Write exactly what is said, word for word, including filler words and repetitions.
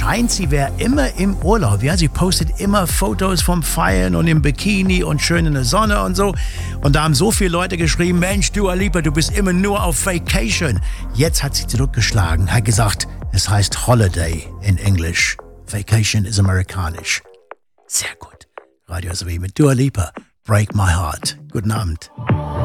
scheint, sie wäre immer im Urlaub. Ja, sie postet immer Fotos vom Feiern und im Bikini und schön in der Sonne und so. Und da haben so viele Leute geschrieben, Mensch, Dua Lipa, du bist immer nur auf Vacation. Jetzt hat sie zurückgeschlagen, hat gesagt, es heißt Holiday in Englisch. Vacation ist amerikanisch. Sehr gut. Radio S W mit Dua Lipa. Break My Heart. Guten Abend.